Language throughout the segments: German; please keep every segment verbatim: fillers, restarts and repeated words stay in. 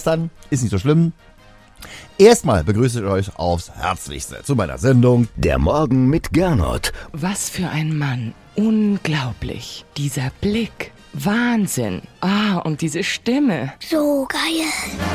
gestern, ist nicht so schlimm. Erstmal begrüße ich euch aufs Herzlichste zu meiner Sendung Der Morgen mit Gernot. Was für ein Mann. Unglaublich. Dieser Blick. Wahnsinn. Ah, und diese Stimme. So geil.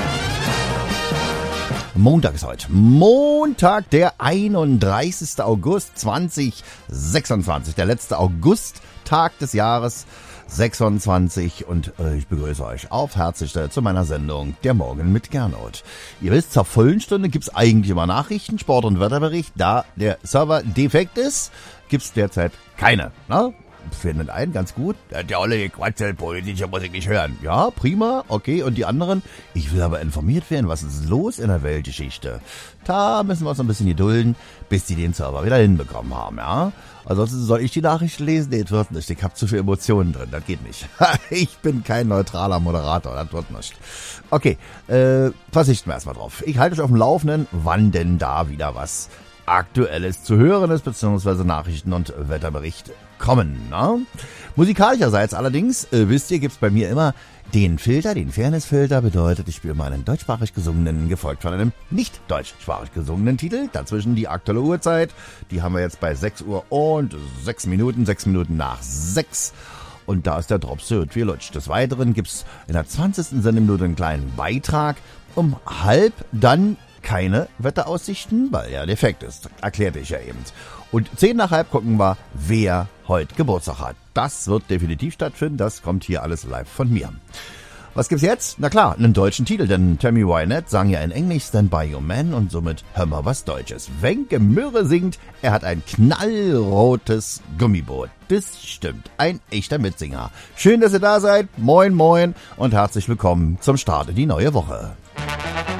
Montag ist heute. Montag, der einunddreißigster August zweitausendsechsundzwanzig. Der letzte Augusttag des Jahres sechsundzwanzig. Und äh, ich begrüße euch auf Herzlichste zu meiner Sendung Der Morgen mit Gernot. Ihr wisst, zur vollen Stunde gibt's eigentlich immer Nachrichten, Sport- und Wetterbericht. Da der Server defekt ist, gibt's derzeit keine. Ne? Findet einen ganz gut. Der olle Quatsch, politische muss ich nicht hören. Ja, prima, okay. Und die anderen? Ich will aber informiert werden, was ist los in der Weltgeschichte. Da müssen wir uns ein bisschen gedulden, bis die den Server wieder hinbekommen haben, ja. Ansonsten soll ich die Nachrichten lesen? Nee, das wird nicht. Ich habe zu viele Emotionen drin, das geht nicht. Ich bin kein neutraler Moderator, das wird nicht. Okay, äh, verzichten wir erstmal drauf. Ich halte euch auf dem Laufenden, wann denn da wieder was Aktuelles zu hören ist, beziehungsweise Nachrichten und Wetterbericht kommen. Ne? Musikalischerseits allerdings, äh, wisst ihr, gibt's bei mir immer den Filter, den Fairness-Filter, bedeutet, ich spiele mal einen deutschsprachig gesungenen, gefolgt von einem nicht deutschsprachig gesungenen Titel. Dazwischen die aktuelle Uhrzeit, die haben wir jetzt bei sechs Uhr und sechs Minuten, sechs Minuten nach sechs. Und da ist der Drops irgendwie lutscht. Des Weiteren gibt's in der zwanzigsten Sendeminute einen kleinen Beitrag. Um halb dann keine Wetteraussichten, weil ja defekt ist. Erklärte ich ja eben. Und zehn nach halb gucken wir, wer heute Geburtstag hat. Das wird definitiv stattfinden. Das kommt hier alles live von mir. Was gibt's jetzt? Na klar, einen deutschen Titel, denn Tammy Wynette sang ja in Englisch Stand By Your Man und somit hör mal was Deutsches. Wenke Mürre singt, er hat ein knallrotes Gummiboot. Das stimmt, ein echter Mitsinger. Schön, dass ihr da seid. Moin, moin und herzlich willkommen zum Start in die neue Woche.